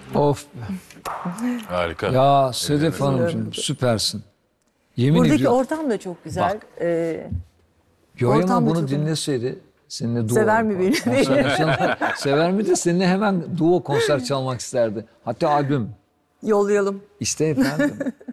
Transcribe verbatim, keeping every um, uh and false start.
Of. Harika. Ya Sedef Hanımcığım süpersin. Yemin Buradaki ediyorum. ortam da çok güzel. Bak. Ee, Yo, ama ortam da bunu çok- dinleseydi seninle duo. Sever mi beni? konser çalmak- Sever mi de seninle hemen duo konser çalmak isterdi. Hatta albüm. Yollayalım. İste efendim.